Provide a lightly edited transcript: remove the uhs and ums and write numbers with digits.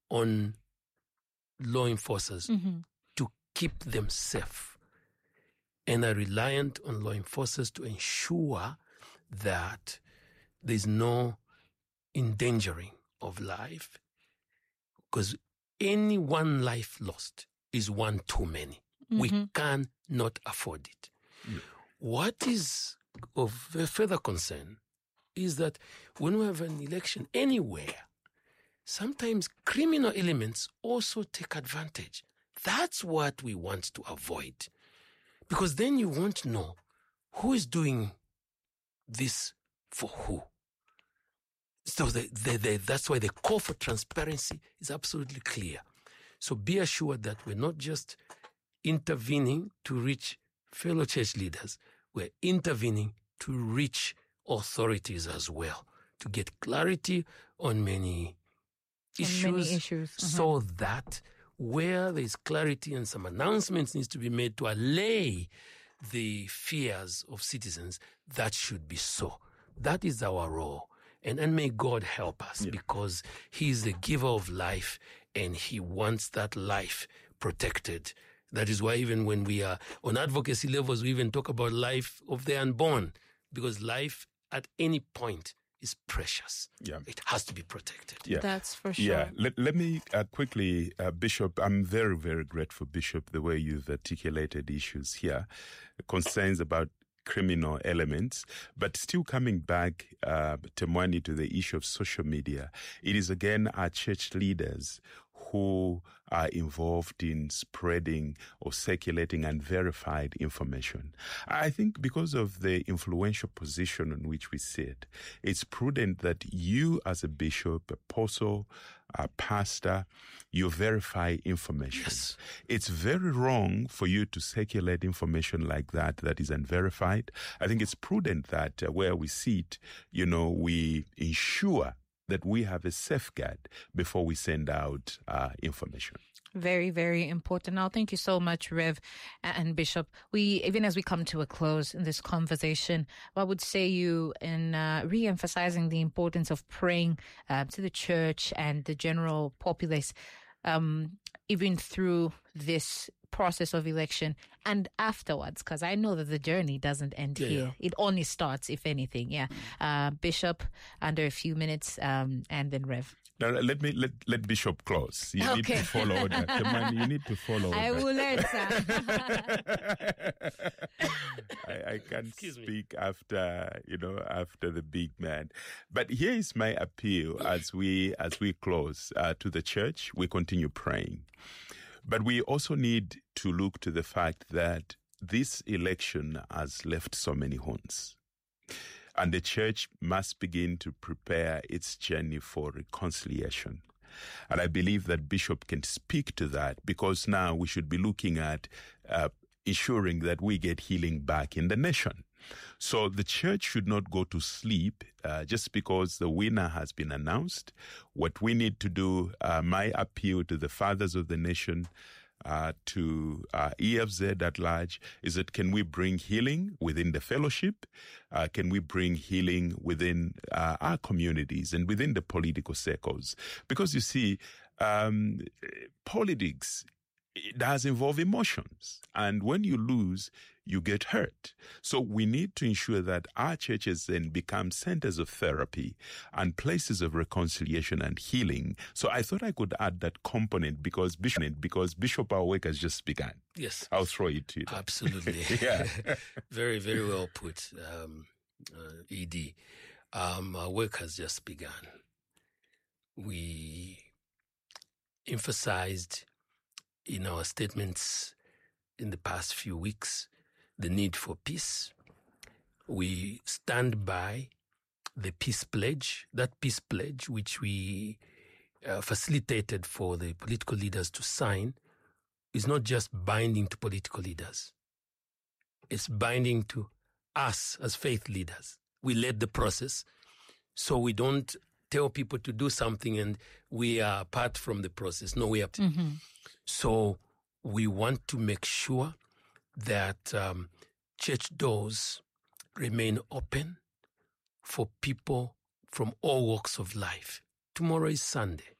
on law enforcers to keep them safe, and are reliant on law enforcers to ensure that there's no endangering of life, because any one life lost is one too many. We cannot afford it. What is of further concern is that when we have an election anywhere, sometimes criminal elements also take advantage. That's what we want to avoid, because then you won't know who is doing this for who. So that's why the call for transparency is absolutely clear. So be assured that we're not just intervening to reach fellow church leaders, we're intervening to reach authorities as well, to get clarity on many issues. So that where there's clarity and some announcements needs to be made to allay the fears of citizens, that should be so. That is our role. And may God help us, because He is the giver of life and He wants that life protected. That is why even when we are on advocacy levels, we even talk about life of the unborn, because life at any point is precious. It has to be protected. That's for sure. Let me quickly, Bishop, I'm very, very grateful, Bishop, the way you've articulated issues here, concerns about criminal elements, but still coming back, Temwani, to the issue of social media. It is again our church leaders who are involved in spreading or circulating unverified information. I think because of the influential position on which we sit, it's prudent that you as a bishop, apostle, a pastor, you verify information. Yes. It's very wrong for you to circulate information like that is unverified. I think it's prudent that where we sit, we ensure that we have a safeguard before we send out information. Very, very important. Now, thank you so much, Rev and Bishop. Even as we come to a close in this conversation, I would say you in re-emphasizing the importance of praying to the church and the general populace, even through this process of election and afterwards, because I know that the journey doesn't end here. It only starts, if anything. Bishop, under a few minutes, and then Rev. Now, let Bishop close. You need to follow that. You need to follow I will answer. I can't speak after the big man. But here is my appeal as we close to the church. We continue praying. But we also need to look to the fact that this election has left so many wounds. And the church must begin to prepare its journey for reconciliation. And I believe that Bishop can speak to that, because now we should be looking at ensuring that we get healing back in the nation. So the church should not go to sleep just because the winner has been announced. What we need to do, my appeal to the fathers of the nation, to EFZ at large, is that can we bring healing within the fellowship? Can we bring healing within our communities and within the political circles? Because you see, politics, it does involve emotions. And when you lose, you get hurt. So we need to ensure that our churches then become centers of therapy and places of reconciliation and healing. So I thought I could add that component because Bishop, our work has just begun. Yes. I'll throw it to you. Absolutely. Very, very well put, ED. Our work has just begun. We emphasized in our statements in the past few weeks the need for peace. We stand by the peace pledge, that peace pledge which we facilitated for the political leaders to sign is not just binding to political leaders. It's binding to us as faith leaders. We led the process, so we don't tell people to do something and we are apart from the process. No, we are. So we want to make sure that church doors remain open for people from all walks of life. Tomorrow is Sunday.